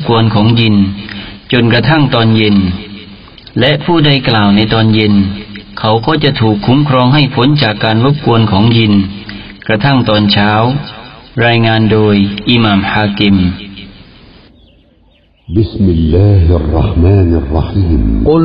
กวนของยินจนกระทั่งตอนเย็นและผู้ใดกล่าวในตอนเย็นเขาก็จะถูกคุ้มครองให้พ้นจากการรบกวนของยินกระทั่งตอนเช้ารายงานโดยอิหม่ามฮากิม بسم الله الرحمن الرحيم قل